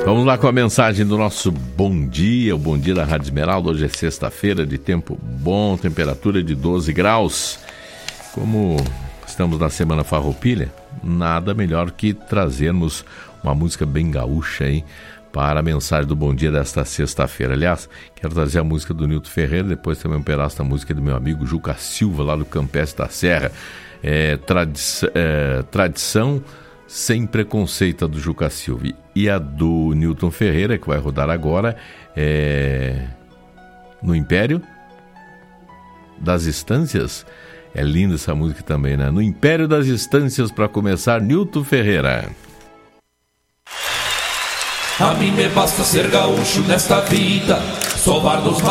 Vamos lá com a mensagem do nosso bom dia, o bom dia da Rádio Esmeralda. Hoje é sexta-feira, de tempo bom, temperatura de 12 graus. Como estamos na Semana Farroupilha, nada melhor que trazermos uma música bem gaúcha aí para a mensagem do bom dia desta sexta-feira. Aliás, quero trazer a música do Nilton Ferreira, depois também um pedaço da música do meu amigo Juca Silva, lá do Campestre da Serra. Tradição Sem Preconceito, do Juca Silva. E a do Nilton Ferreira, que vai rodar agora, No Império das Estâncias. É linda essa música também, né? No Império das Estâncias, para começar, Nilton Ferreira. A mim me basta ser gaúcho nesta vida, sovar dos